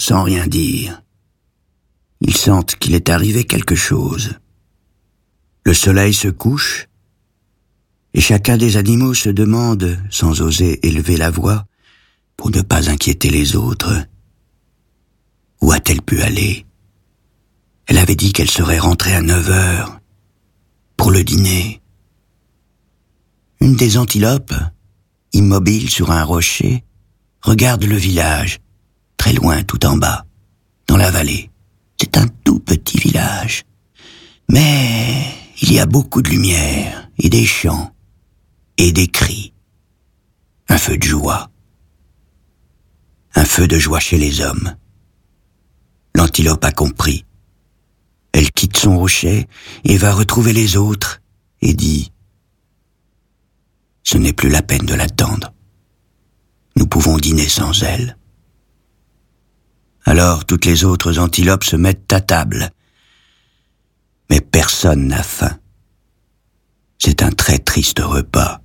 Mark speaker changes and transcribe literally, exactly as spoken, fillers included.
Speaker 1: sans rien dire. Ils sentent qu'il est arrivé quelque chose. Le soleil se couche, et chacun des animaux se demande, sans oser élever la voix, pour ne pas inquiéter les autres. Où a-t-elle pu aller? Elle avait dit qu'elle serait rentrée à neuf heures, pour le dîner. Une des antilopes, immobile sur un rocher, regarde le village, très loin tout en bas, dans la vallée. C'est un tout petit village. Mais il y a beaucoup de lumière, et des chants, et des cris. Un feu de joie. Un feu de joie chez les hommes. L'antilope a compris. Elle quitte son rocher et va retrouver les autres et dit « Ce n'est plus la peine de l'attendre. Nous pouvons dîner sans elle. » Alors toutes les autres antilopes se mettent à table. Mais personne n'a faim. C'est un très triste repas.